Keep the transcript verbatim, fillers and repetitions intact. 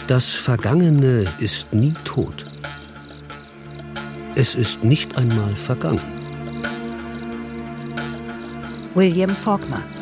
Das Vergangene ist nie tot. Es ist nicht einmal vergangen. William Faulkner.